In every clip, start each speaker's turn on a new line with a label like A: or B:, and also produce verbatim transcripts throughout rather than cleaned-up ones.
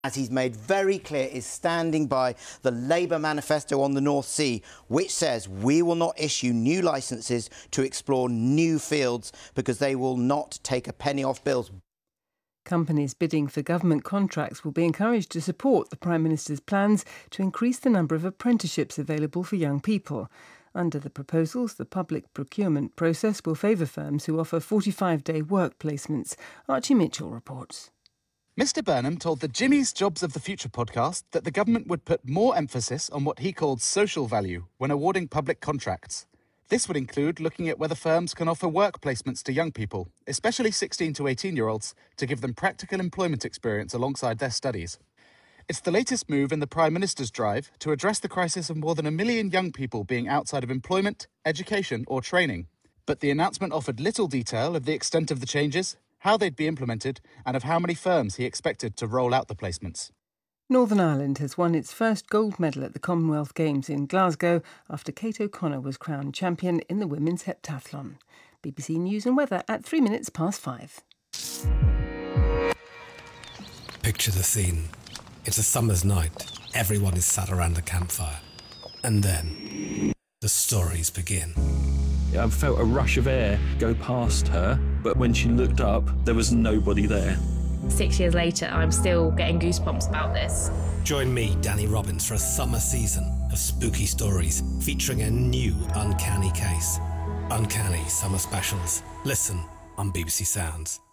A: as he's made very clear, is standing by the Labour manifesto on the North Sea, which says we will not issue new licences to explore new fields because they will not take a penny off bills.
B: Companies bidding for government contracts will be encouraged to support the Prime Minister's plans to increase the number of apprenticeships available for young people. Under the proposals, the public procurement process will favour firms who offer forty-five day work placements. Archie Mitchell reports.
C: Mister Burnham told the Jimmy's Jobs of the Future podcast that the government would put more emphasis on what he called social value when awarding public contracts. This would include looking at whether firms can offer work placements to young people, especially sixteen to eighteen-year-olds, to give them practical employment experience alongside their studies. It's the latest move in the Prime Minister's drive to address the crisis of more than a million young people being outside of employment, education or training. But the announcement offered little detail of the extent of the changes, how they'd be implemented, and of how many firms he expected to roll out the placements.
B: Northern Ireland has won its first gold medal at the Commonwealth Games in Glasgow after Kate O'Connor was crowned champion in the women's heptathlon. B B C News and weather at three minutes past five.
D: Picture the scene. It's a summer's night. Everyone is sat around a campfire. And then the stories begin.
E: I felt a rush of air go past her, but when she looked up, there was nobody there.
F: Six years later, I'm still getting goosebumps about this.
D: Join me, Danny Robbins, for a summer season of spooky stories featuring a new uncanny case. Uncanny Summer Specials. Listen on B B C Sounds.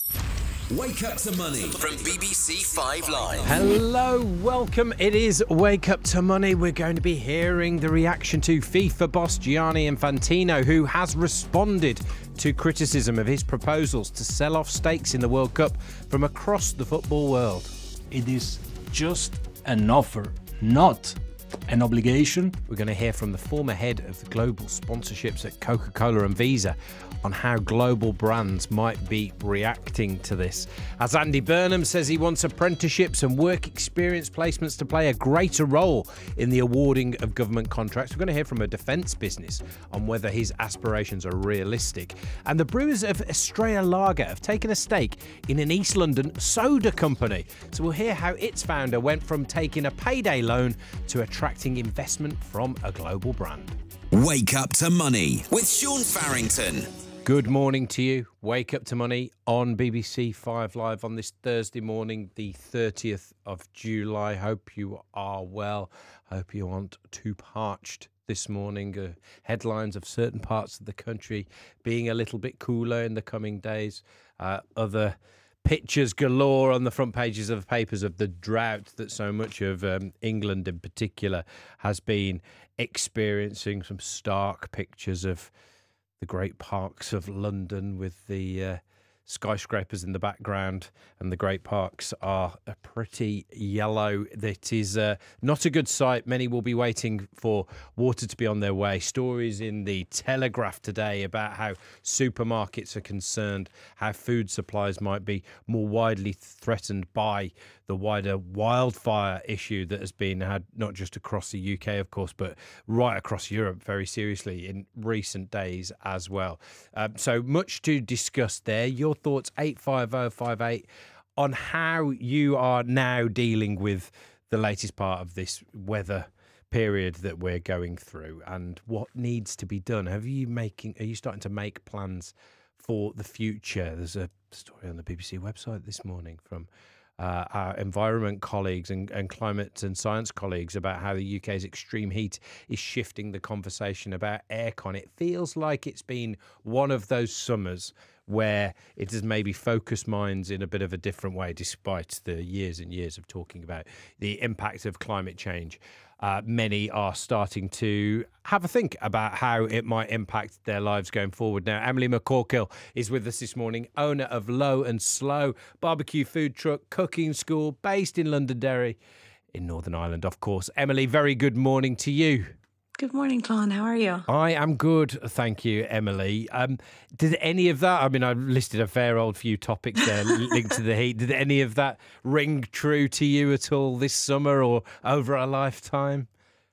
G: Wake Up to Money from B B C Five Live.
H: Hello, welcome. It is Wake Up to Money. We're going to be hearing the reaction to FIFA boss Gianni Infantino, who has responded to criticism of his proposals to sell off stakes in the World Cup from across the football world.
I: It is just an offer, not an obligation.
H: We're going to hear from the former head of the global sponsorships at Coca-Cola and Visa on how global brands might be reacting to this. As Andy Burnham says he wants apprenticeships and work experience placements to play a greater role in the awarding of government contracts. We're going to hear from a defence business on whether his aspirations are realistic. And the brewers of Estrella Lager have taken a stake in an East London soda company. So we'll hear how its founder went from taking a payday loan to attracting investment from a global brand.
G: Wake Up to Money with Sean Farrington.
H: Good morning to you. Wake Up to Money on B B C Five Live on this Thursday morning, the thirtieth of July. Hope you are well. Hope you aren't too parched this morning. Uh, headlines of certain parts of the country being a little bit cooler in the coming days. Uh, other pictures galore on the front pages of the papers of the drought that so much of um, England in particular has been experiencing. Some stark pictures of the great parks of London with the uh, skyscrapers in the background, and the great parks are a pretty yellow. That is uh, not a good sight. Many will be waiting for water to be on their way. Stories in the Telegraph today about how supermarkets are concerned, how food supplies might be more widely threatened by the wider wildfire issue that has been had not just across the U K, of course, but right across Europe very seriously in recent days as well. Um, so much to discuss there. Your thoughts, eight five oh five eight, on how you are now dealing with the latest part of this weather period that we're going through and what needs to be done. Have you making, are you starting to make plans for the future? There's a story on the B B C website this morning from Uh, our environment colleagues and, and climate and science colleagues about how the U K's extreme heat is shifting the conversation about aircon. It feels like it's been one of those summers where it has maybe focused minds in a bit of a different way, despite the years and years of talking about the impact of climate change. Uh, many are starting to have a think about how it might impact their lives going forward. Now, Emily McCorkill is with us this morning, owner of Low and Slow barbecue food truck, cooking school, based in Londonderry in Northern Ireland, of course. Emily, very good morning to you.
J: Good morning, Con. How are you?
H: I am good, thank you, Emily. Um, did any of that, I mean, I've listed a fair old few topics there linked to the heat. Did any of that ring true to you at all this summer or over a lifetime?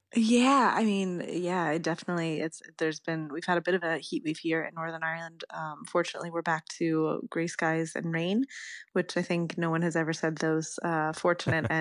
J: Yeah, I mean, yeah, it definitely. It's there's been we've had a bit of a heat wave here in Northern Ireland. Um, fortunately, we're back to grey skies and rain, which I think no one has ever said those uh, fortunate and